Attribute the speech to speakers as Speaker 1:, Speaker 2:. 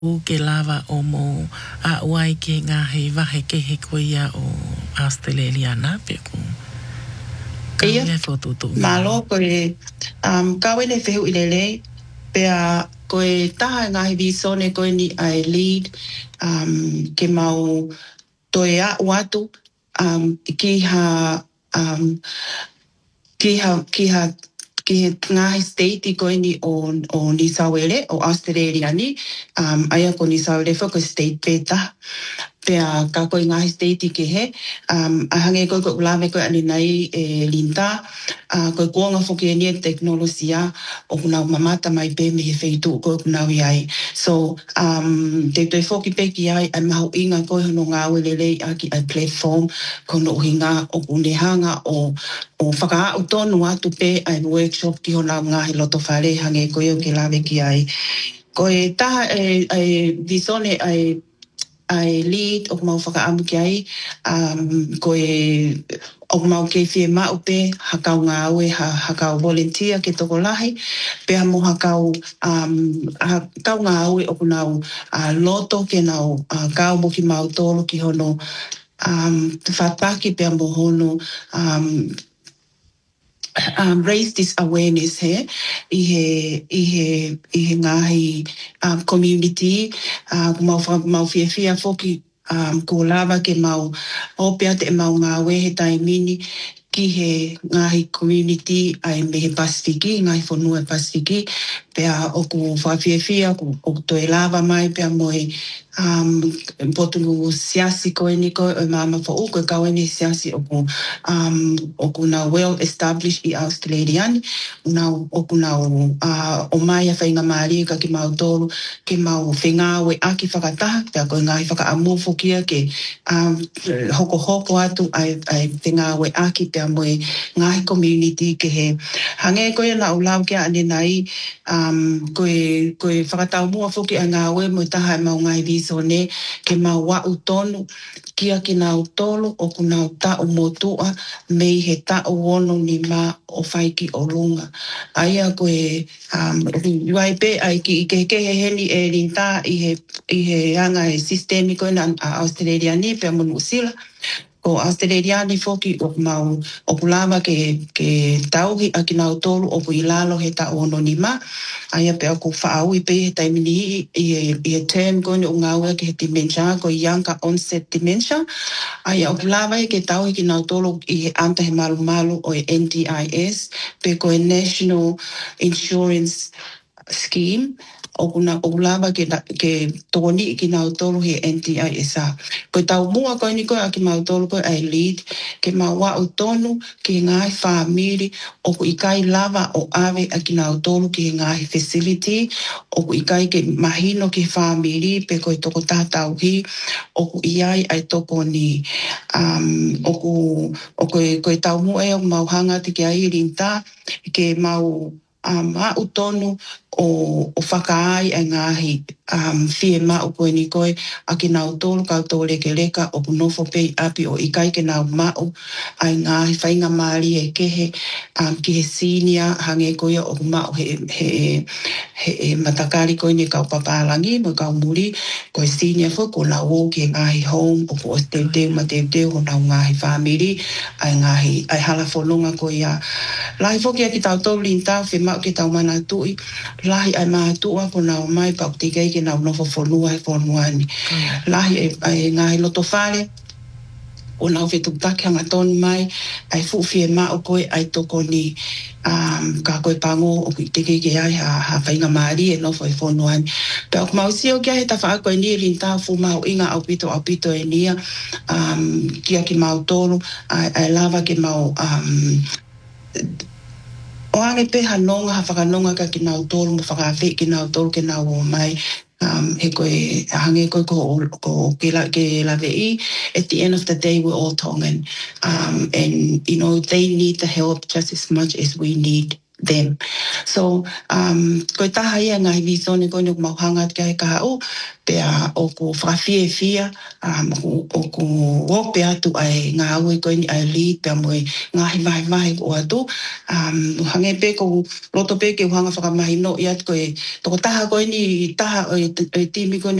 Speaker 1: o ke lava o mo a wai ke ngā hei wahe ke he koia o Australia nā peku.
Speaker 2: Ia, malo koe kawene whehu i lele, pea koe taha ngā he visone koe ni ai lead ke mau toe a watu ki ha ngā he state koe ni o New South Wales, o Australia ni, aia ko New South Wales ko state peta. Pea ka koe ngā he state ke he, a hange koe koe ulawe koe ane nei e linta, koe kuonga whoki e nia teknolosia o kunau mamata mai pe me he wheitu koe kunau iai. So, te toi whoki peki ai, ai mahu inga koe hono ngā welele aki ai platform, kono uhinga o kunehanga o whakaa o tonu atu pe ai workshop ki hona ngā he loto whare hange koe o ke lawe ki ai. Koe taha ai visone ai lead o mau whakaamu ki ai, koe o mau ke whie mau pe, hakau ngā aue, hakau volunteer ke toko lahi, pea mo hakau ngā aue o kunau loto ke nau kau mo ki mau tolo ki hono whataki pea mo hono raise this awareness he ngahi community mau fia foki ko lava ke mau opea te mau ngā wehe taimini ki he ngahi community ai me he Pasifiki, ngahi whanua Pasifiki, pea o ku whawhiawhia, o toi lava mai, pea mo he potunu siasi koe ni koe, o mama whau koe kaweni siasi o ku na well established i Australian, o ku na o mai a whainga maari ka ki mau tolu, ke mau whengawe aki whakataha, pea koe ngahi whakaamu whukia ke hoko atu ai whengawe aki, pea moe ngahi community ke he hange koe na ulau kia ane nai koe whakatau mua whuki a ngā ue mo taha e mau ngai visone ke mau wau tonu kia ki nau tolu o ku nau tau motua mei he tau wono ni ma o whaiki o lunga. Aia koe yuai pe ai ki ke he heni e rinta i he anga e sistemi koe na Australia ni pe monu sila. Ko Australia ni foki o mau o kulama ke tauhi a ki nau tolu o ku ilalo he ta ono ni ma. Aia pe aku whaau i pe he taimini i he term koe ni o ngāua ke he dementia, ko younger onset dementia. Aia o kulama ke tauhi ki nau tolu i he anta he malu o e NDIS, pe ko e National Insurance Scheme. O kulama ke toni ki nau tolu he NDIS a. Ko tau mua koe ni koe a ki mau tolu koe ai lead, ke mau wau tonu ki ngai whamiri, o ku ikai lava o ave a ki nau tolu ki ngai facility, o ku ikai ke mahino ki whamiri, pe koe toko tātau hi, o ku iai ai toko ni, o koe tau mua e o mau hanga te ki ai rinta, ke mau mau tonu o whakaai ai ngahi whie mau koe ni koe a ki nau tolu koutou leka o ku nofo pei api o ikai ke nau mau ai ngahi whainga maari e kehe ki he senior hange koe o ku mau he matakari koe ni kau papalangi mo kau muri koe senior fo ko na o ki ngahi home o ku o teuteu ma teuteu o nau ngahi family ai ngahi ai hala wholunga koe ia lahi foki a ki tau tolu lintau whi mau ki tau mana tui lahi ai mātua ko nau mai pau te kei ke nau nofo whonua he whonua ni. Lahi ai ngahi loto whare, o nau whetu take hanga tonu mai, ai fuwhie mao koe ai toko ni ka koe pango o te kei ke ai ha whainga maari e nofo he whonua ni. Pea o mausio kia he tawha koe ni rinta fu mau inga au pito e nia, kia ki mau tolu, ai lava ke mau o ange pe hanonga ha whakanonga ka ki nau tolu mo whakawhi ki nau tolu ke nau o mai he koe hange koe ko ke lawe I at the end of the day we're all Tongan and you know they need the help just as much as we need them. So, koe taha ia ngahi visone koe nuk mau hanga kai ka o, pea o ko whakawhia, o ko wope atu ai ngā ui koe ni ai li, pea moe ngahi mahi o atu. Hange pe ko roto pe ke uhanga whakamahi no i atu koe, toko taha koe ni taha o timi koe